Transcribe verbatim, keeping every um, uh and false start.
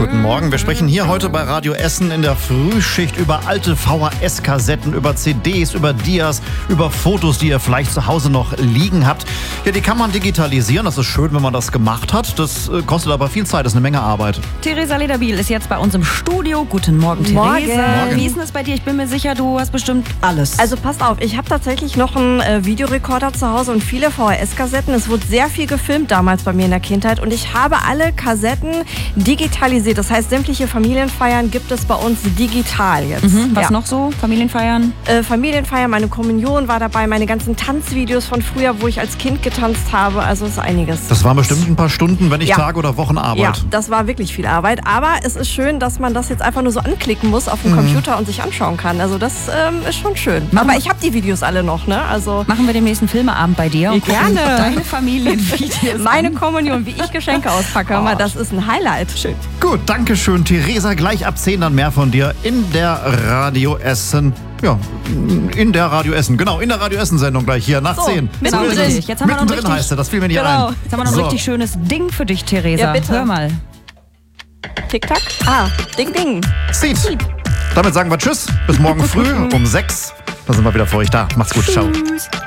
Guten Morgen. Wir sprechen hier heute bei Radio Essen in der Frühschicht über alte V H S-Kassetten, über C Ds, über Dias, über Fotos, die ihr vielleicht zu Hause noch liegen habt. Ja, die kann man digitalisieren. Das ist schön, wenn man das gemacht hat. Das äh, kostet aber viel Zeit. Das ist eine Menge Arbeit. Theresa Lederbiel ist jetzt bei uns im Studio. Guten Morgen, Theresa. Morgen. Morgen. Wie ist denn es bei dir? Ich bin mir sicher, du hast bestimmt alles. Also passt auf, ich habe tatsächlich noch einen äh, Videorekorder zu Hause und viele V H S-Kassetten. Es wurde sehr viel gefilmt damals bei mir in der Kindheit und ich habe alle Kassetten digitalisiert. Das heißt, sämtliche Familienfeiern gibt es bei uns digital jetzt. Mhm, was ja. noch so? Familienfeiern? Äh, Familienfeiern, meine Kommunion war dabei, meine ganzen Tanzvideos von früher, wo ich als Kind getanzt habe. Also ist einiges. Das waren bestimmt ein paar Stunden, wenn nicht Ja. Tage oder Wochen Arbeit. Ja, das war wirklich viel Arbeit. Aber es ist schön, dass man das jetzt einfach nur so anklicken muss auf dem Mhm. Computer und sich anschauen kann. Also das ähm, ist schon schön. Machen Aber wir- ich habe die Videos alle noch, ne? Also Machen wir den nächsten Filmeabend bei dir und gucken Gerne. deine Familienvideos meine an. Kommunion, wie ich Geschenke auspacke, mal, das ist ein Highlight. Schön. Gut, danke schön, Theresa. Gleich ab zehn dann mehr von dir in der Radio Essen. Ja, in der Radio Essen. Genau, in der Radio Essen-Sendung gleich hier nach So, zehn. mittendrin. ist es. Richtig. Jetzt haben wir noch ein Mittendrin richtig- heißt er, das fiel mir nicht Genau. ein. Jetzt haben wir noch ein So. richtig schönes Ding für dich, Theresa. Ja, bitte. Hör mal. Tick-Tack. Ah, Ding, Ding. Seed. Damit sagen wir Tschüss. Bis morgen früh um sechs. Da sind wir wieder für euch da. Macht's gut. Ciao. Tschüss.